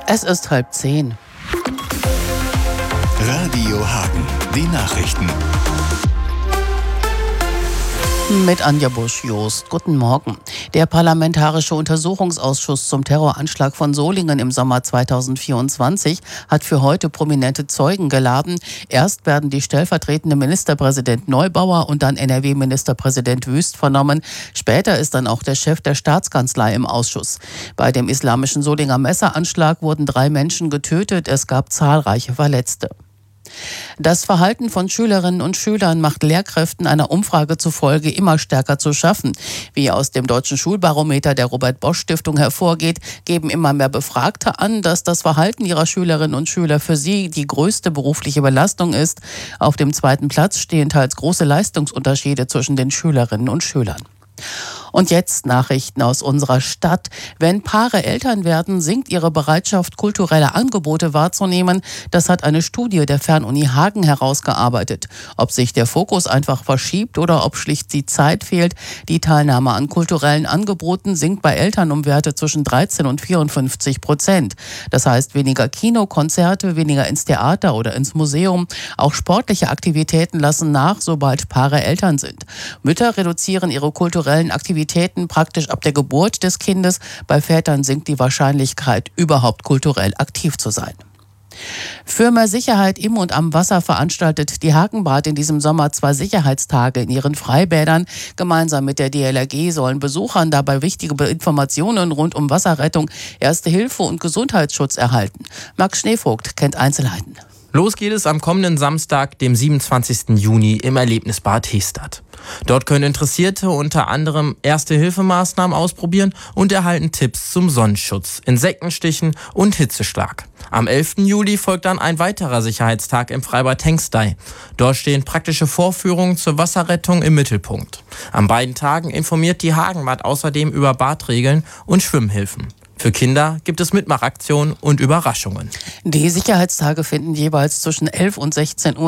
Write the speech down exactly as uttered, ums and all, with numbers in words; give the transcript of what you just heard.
Es ist halb zehn. Radio Hagen, die Nachrichten. Mit Anja Busch-Jost. Guten Morgen. Der Parlamentarische Untersuchungsausschuss zum Terroranschlag von Solingen im Sommer zweitausendvierundzwanzig hat für heute prominente Zeugen geladen. Erst werden die stellvertretende Ministerpräsident Neubauer und dann N R W-Ministerpräsident Wüst vernommen. Später ist dann auch der Chef der Staatskanzlei im Ausschuss. Bei dem islamischen Solinger Messeranschlag wurden drei Menschen getötet. Es gab zahlreiche Verletzte. Das Verhalten von Schülerinnen und Schülern macht Lehrkräften einer Umfrage zufolge immer stärker zu schaffen. Wie aus dem Deutschen Schulbarometer der Robert-Bosch-Stiftung hervorgeht, geben immer mehr Befragte an, dass das Verhalten ihrer Schülerinnen und Schüler für sie die größte berufliche Belastung ist. Auf dem zweiten Platz stehen teils große Leistungsunterschiede zwischen den Schülerinnen und Schülern. Und jetzt Nachrichten aus unserer Stadt. Wenn Paare Eltern werden, sinkt ihre Bereitschaft, kulturelle Angebote wahrzunehmen. Das hat eine Studie der Fernuni Hagen herausgearbeitet. Ob sich der Fokus einfach verschiebt oder ob schlicht die Zeit fehlt, die Teilnahme an kulturellen Angeboten sinkt bei Eltern um Werte zwischen dreizehn und vierundfünfzig Prozent. Das heißt weniger Kino, Konzerte, weniger ins Theater oder ins Museum. Auch sportliche Aktivitäten lassen nach, sobald Paare Eltern sind. Mütter reduzieren ihre kulturellen Aktivitäten praktisch ab der Geburt des Kindes. Bei Vätern sinkt die Wahrscheinlichkeit, überhaupt kulturell aktiv zu sein. Für mehr Sicherheit im und am Wasser veranstaltet die Hagenbad in diesem Sommer zwei Sicherheitstage in ihren Freibädern. Gemeinsam mit der D L R G sollen Besuchern dabei wichtige Informationen rund um Wasserrettung, Erste Hilfe und Gesundheitsschutz erhalten. Max Schneevogt kennt Einzelheiten. Los geht es am kommenden Samstag, dem siebenundzwanzigsten Juni, im Erlebnisbad Hestad. Dort können Interessierte unter anderem Erste-Hilfe-Maßnahmen ausprobieren und erhalten Tipps zum Sonnenschutz, Insektenstichen und Hitzeschlag. Am elften Juli folgt dann ein weiterer Sicherheitstag im Freibad Hengstey. Dort stehen praktische Vorführungen zur Wasserrettung im Mittelpunkt. An beiden Tagen informiert die Hagenbad außerdem über Badregeln und Schwimmhilfen. Für Kinder gibt es Mitmachaktionen und Überraschungen. Die Sicherheitstage finden jeweils zwischen elf und sechzehn Uhr